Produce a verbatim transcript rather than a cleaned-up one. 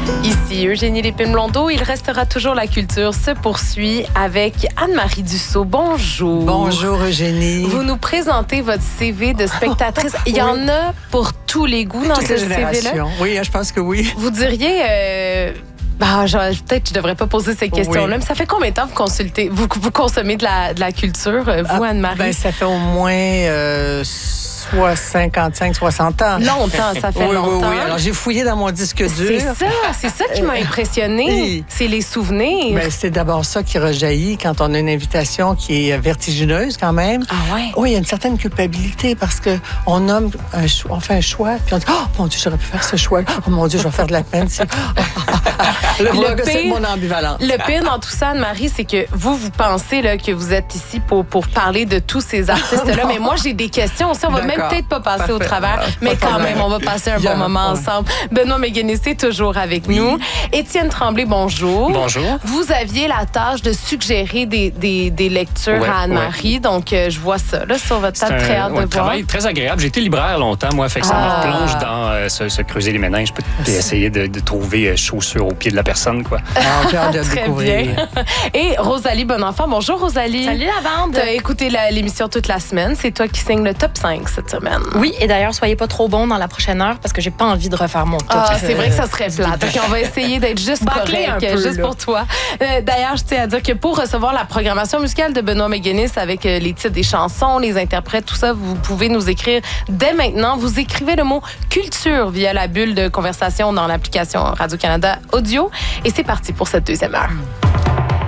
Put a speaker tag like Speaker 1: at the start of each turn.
Speaker 1: Ici Eugénie Lépine-Blondeau. Il restera toujours la culture se poursuit avec Anne-Marie Dussault. Bonjour.
Speaker 2: Bonjour Eugénie.
Speaker 1: Vous nous présentez votre C V de spectatrice. Il y
Speaker 2: Oui.
Speaker 1: en a pour tous les goûts dans
Speaker 2: Toutes
Speaker 1: ce
Speaker 2: les
Speaker 1: C V-là.
Speaker 2: générations. Oui, je pense que oui.
Speaker 1: Vous diriez... Euh, bah, genre, peut-être que je ne devrais pas poser ces questions-là,
Speaker 2: Oui.
Speaker 1: mais ça fait combien de temps que vous consultez, vous, vous consommez de la, de la culture, vous,
Speaker 2: Ah,
Speaker 1: Anne-Marie?
Speaker 2: Ben, ça fait au moins euh, soit cinquante-cinq, soixante ans.
Speaker 1: Longtemps, ça fait
Speaker 2: oui,
Speaker 1: longtemps.
Speaker 2: Oui, oui. Alors, j'ai fouillé dans mon disque dur.
Speaker 1: C'est ça, c'est ça qui m'a impressionnée.
Speaker 2: Oui.
Speaker 1: C'est les souvenirs.
Speaker 2: Ben, c'est d'abord ça qui rejaillit quand on a une invitation qui est vertigineuse quand même.
Speaker 1: Ah ouais?
Speaker 2: Oui, il y a une certaine culpabilité parce que on nomme un choix, on fait un choix, puis on dit « Oh, mon Dieu, j'aurais pu faire ce choix. Oh, mon Dieu, je vais faire de la peine. » C'est le,
Speaker 1: Le
Speaker 2: c'est
Speaker 1: pire-
Speaker 2: mon ambivalence.
Speaker 1: Le pire dans tout ça, Anne-Marie, c'est que vous, vous pensez là, que vous êtes ici pour, pour parler de tous ces artistes-là. Mais moi, j'ai des questions aussi. On va même
Speaker 2: D'accord.
Speaker 1: peut-être pas passer au
Speaker 2: Parfait.
Speaker 1: travers,
Speaker 2: Pas
Speaker 1: mais
Speaker 2: de
Speaker 1: quand
Speaker 2: problème.
Speaker 1: même, on va passer un
Speaker 2: Il y a
Speaker 1: bon
Speaker 2: un
Speaker 1: moment
Speaker 2: problème.
Speaker 1: ensemble. Benoît Méguénissé est toujours avec nous. Étienne Tremblay, bonjour.
Speaker 3: Bonjour.
Speaker 1: Vous aviez la tâche de suggérer des, des, des lectures
Speaker 3: Ouais,
Speaker 1: à Anne-Marie. Donc, euh, je vois ça là, sur votre
Speaker 3: C'est
Speaker 1: table.
Speaker 3: un
Speaker 1: Très hâte
Speaker 3: ouais,
Speaker 1: de voir.
Speaker 3: travail très agréable. J'ai été libraire longtemps, moi, fait que ça
Speaker 1: Ah.
Speaker 3: me replonge dans euh, se, se creuser les méninges puis essayer de, de trouver euh, chaussures au pied de la personne, quoi.
Speaker 2: Ah, j'ai hâte de
Speaker 1: Très
Speaker 2: découvrir.
Speaker 1: bien. Et Rosalie Bonenfant. Bonjour, Rosalie.
Speaker 4: Salut la bande!
Speaker 1: T'as écouté la- l'émission toute la semaine. C'est toi qui signes le top cinq cette semaine.
Speaker 4: Oui, et d'ailleurs, soyez pas trop bon dans la prochaine heure parce que j'ai pas envie de refaire mon top.
Speaker 1: Ah, c'est vrai que ça serait plate. Donc, on va essayer d'être juste
Speaker 4: Bâclé
Speaker 1: correct,
Speaker 4: un peu,
Speaker 1: juste
Speaker 4: là.
Speaker 1: pour toi. Euh, D'ailleurs, je tiens à dire que pour recevoir la programmation musicale de Benoît Méguénisse avec euh, les titres des chansons, les interprètes, tout ça, vous pouvez nous écrire dès maintenant. Vous écrivez le mot culture via la bulle de conversation dans l'application Radio-Canada Audio. Et c'est parti pour cette deuxième heure.